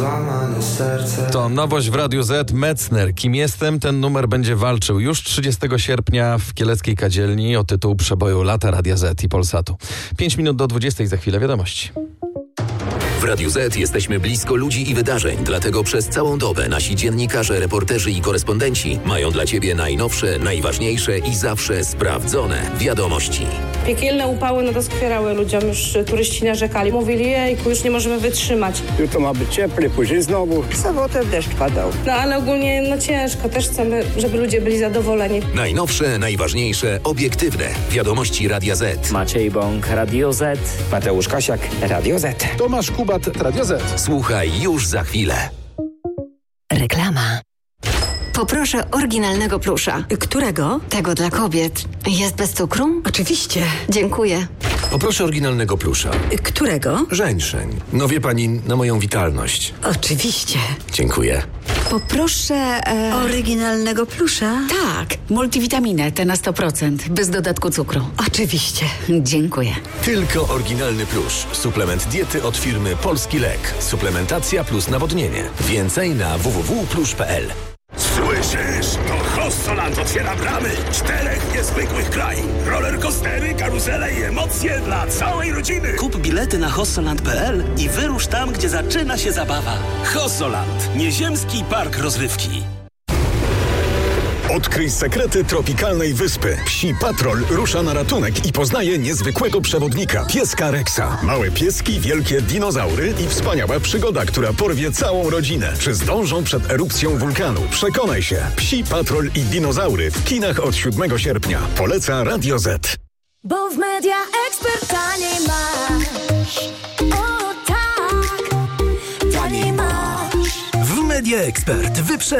złamane serce. To nowość w Radiu Z. Metzner. Kim jestem? Ten numer będzie walczył już 30 sierpnia w Kieleckiej Kadzielni o tytuł przeboju lata Radia Z i Polsatu. 5 minut do 20, za chwilę wiadomości. W Radiu Z jesteśmy blisko ludzi i wydarzeń, dlatego przez całą dobę nasi dziennikarze, reporterzy i korespondenci mają dla Ciebie najnowsze, najważniejsze i zawsze sprawdzone wiadomości. Piekielne upały doskwierały ludziom, już turyści narzekali. Mówili, jejku, już nie możemy wytrzymać. Jutro ma być cieplej, później znowu. W sobotę deszcz padał. No ale ogólnie ciężko, też chcemy, żeby ludzie byli zadowoleni. Najnowsze, najważniejsze, obiektywne wiadomości Radia Z. Maciej Bąk, Radio Z. Mateusz Kasiak, Radio Z. Tomasz Kubat, Radio Z. Słuchaj już za chwilę. Reklama. Poproszę oryginalnego plusza. Którego? Tego dla kobiet. Jest bez cukru? Oczywiście. Dziękuję. Poproszę oryginalnego plusza. Którego? Żeńszeń. No wie pani, na moją witalność. Oczywiście. Dziękuję. Poproszę oryginalnego plusza. Tak, multivitaminę, te na 100%, bez dodatku cukru. Oczywiście. Dziękuję. Tylko oryginalny plusz. Suplement diety od firmy Polski Lek. Suplementacja plus nawodnienie. Więcej na www.plusz.pl. Słyszysz? To Hossoland otwiera bramy 4 niezwykłych krain. Rollercoastery, karuzele i emocje dla całej rodziny. Kup bilety na hossoland.pl i wyrusz tam, gdzie zaczyna się zabawa. Hossoland. Nieziemski park rozrywki. Odkryj sekrety tropikalnej wyspy. Psi Patrol rusza na ratunek i poznaje niezwykłego przewodnika, pieska Rexa. Małe pieski, wielkie dinozaury i wspaniała przygoda, która porwie całą rodzinę. Czy zdążą przed erupcją wulkanu? Przekonaj się. Psi Patrol i dinozaury w kinach od 7 sierpnia. Poleca Radio Z. Bo w Media Expert taniej masz. O tak, taniej masz. W Media Expert wyprzedaż.